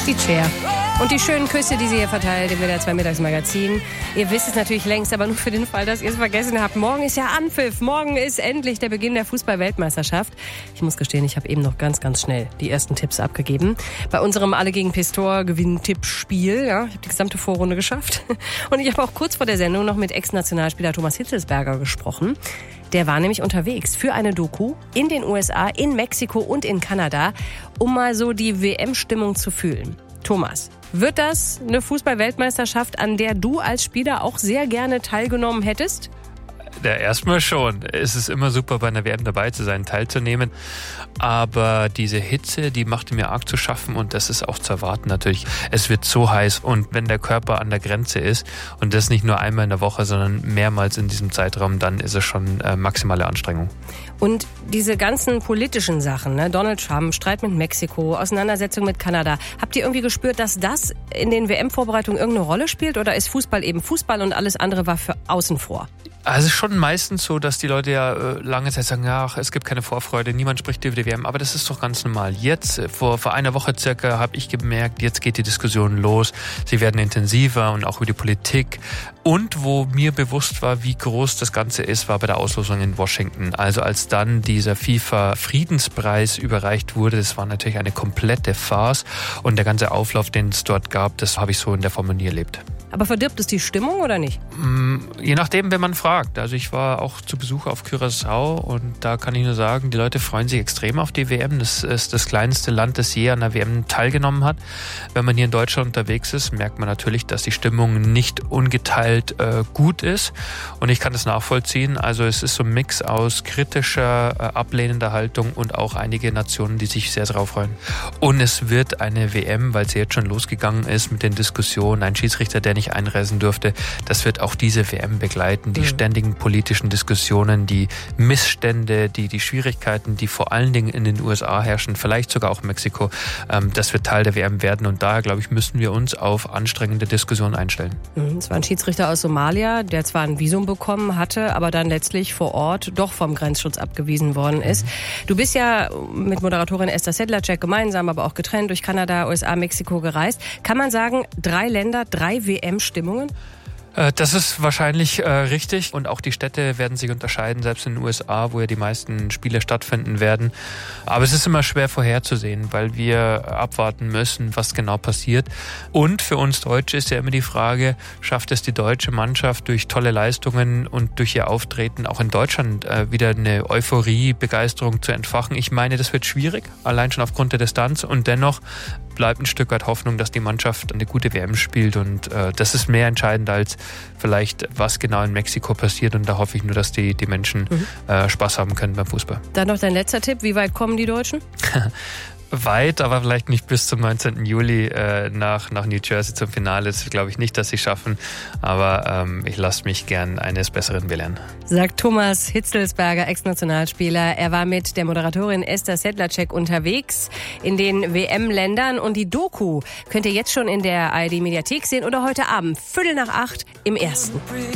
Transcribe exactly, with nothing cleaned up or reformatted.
die Cher. Und die schönen Küsse, die sie hier verteilt im W D R zwei Mittagsmagazin. Ihr wisst es natürlich längst, aber nur für den Fall, dass ihr es vergessen habt. Morgen ist ja Anpfiff. Morgen ist endlich der Beginn der Fußball-Weltmeisterschaft. Ich muss gestehen, ich habe eben noch ganz, ganz schnell die ersten Tipps abgegeben. Bei unserem Alle gegen Pistor Gewinn-Tipp-Spiel. Ja, ich habe die gesamte Vorrunde geschafft. Und ich habe auch kurz vor der Sendung noch mit Ex-Nationalspieler Thomas Hitzelsberger gesprochen. Der war nämlich unterwegs für eine Doku in den U S A, in Mexiko und in Kanada, um mal so die W M-Stimmung zu fühlen. Thomas, wird das eine Fußball-Weltmeisterschaft, an der du als Spieler auch sehr gerne teilgenommen hättest? Ja, erstmal schon. Es ist immer super, bei einer W M dabei zu sein, teilzunehmen. Aber diese Hitze, die machte mir arg zu schaffen und das ist auch zu erwarten natürlich. Es wird so heiß und wenn der Körper an der Grenze ist und das nicht nur einmal in der Woche, sondern mehrmals in diesem Zeitraum, dann ist es schon äh, maximale Anstrengung. Und diese ganzen politischen Sachen, ne? Donald Trump, Streit mit Mexiko, Auseinandersetzung mit Kanada. Habt ihr irgendwie gespürt, dass das in den W M-Vorbereitungen irgendeine Rolle spielt oder ist Fußball eben Fußball und alles andere war für außen vor? Also es ist schon meistens so, dass die Leute ja äh, lange Zeit sagen, ach, es gibt keine Vorfreude, niemand spricht über die W M, aber das ist doch ganz normal. Jetzt, vor, vor einer Woche circa, habe ich gemerkt, jetzt geht die Diskussion los, sie werden intensiver und auch über die Politik. Und wo mir bewusst war, wie groß das Ganze ist, war bei der Auslosung in Washington. Also als dann dieser FIFA-Friedenspreis überreicht wurde, das war natürlich eine komplette Farce und der ganze Auflauf, den es dort gab, das habe ich so in der Form nie erlebt. Aber verdirbt es die Stimmung oder nicht? Je nachdem, wenn man fragt. Also ich war auch zu Besuch auf Curaçao und da kann ich nur sagen, die Leute freuen sich extrem auf die W M. Das ist das kleinste Land, das je an der W M teilgenommen hat. Wenn man hier in Deutschland unterwegs ist, merkt man natürlich, dass die Stimmung nicht ungeteilt äh, gut ist. Und ich kann das nachvollziehen. Also es ist so ein Mix aus kritischer, äh, ablehnender Haltung und auch einige Nationen, die sich sehr darauf freuen. Und es wird eine W M, weil sie jetzt schon losgegangen ist mit den Diskussionen, ein Schiedsrichter, der nicht einreisen durfte, das wird auch diese W M begleiten. Die mhm. ständigen politischen Diskussionen, die Missstände, die, die Schwierigkeiten, die vor allen Dingen in den U S A herrschen, vielleicht sogar auch Mexiko, ähm, das wird Teil der W M werden und daher, glaube ich, müssen wir uns auf anstrengende Diskussionen einstellen. Es war ein Schiedsrichter aus Somalia, der zwar ein Visum bekommen hatte, aber dann letztlich vor Ort doch vom Grenzschutz abgewiesen worden ist. Mhm. Du bist ja mit Moderatorin Esther Sedlacek gemeinsam, aber auch getrennt durch Kanada, U S A, Mexiko gereist. Kann man sagen, drei Länder, drei W M-Stimmungen? Das ist wahrscheinlich äh, richtig und auch die Städte werden sich unterscheiden, selbst in den U S A, wo ja die meisten Spiele stattfinden werden. Aber es ist immer schwer vorherzusehen, weil wir abwarten müssen, was genau passiert. Und für uns Deutsche ist ja immer die Frage, schafft es die deutsche Mannschaft durch tolle Leistungen und durch ihr Auftreten auch in Deutschland äh, wieder eine Euphorie, Begeisterung zu entfachen? Ich meine, das wird schwierig, allein schon aufgrund der Distanz und dennoch bleibt ein Stück weit Hoffnung, dass die Mannschaft eine gute W M spielt und äh, das ist mehr entscheidend als vielleicht, was genau in Mexiko passiert und da hoffe ich nur, dass die, die Menschen mhm. äh, Spaß haben können beim Fußball. Dann noch dein letzter Tipp, wie weit kommen die Deutschen? Weit, aber vielleicht nicht bis zum neunzehnten Juli äh, nach, nach New Jersey zum Finale. Das glaube ich nicht, dass sie schaffen, aber ähm, ich lasse mich gern eines Besseren belehren. Sagt Thomas Hitzelsberger, Ex-Nationalspieler. Er war mit der Moderatorin Esther Sedlacek unterwegs in den W M-Ländern und die Doku könnt ihr jetzt schon in der A R D-Mediathek sehen oder heute Abend, Viertel nach acht im Ersten.